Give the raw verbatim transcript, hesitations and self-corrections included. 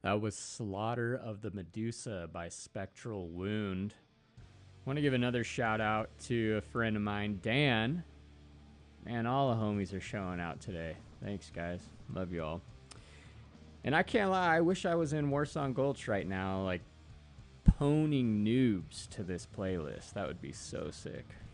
That was Slaughter of the Medusa by Spectral Wound. I want to give another shout out to a friend of mine, Dan. Man, all the homies are showing out today. Thanks, guys. Love you all. And I can't lie, I wish I was in Warsong Gulch right now, like, poning noobs to this playlist. That would be so sick.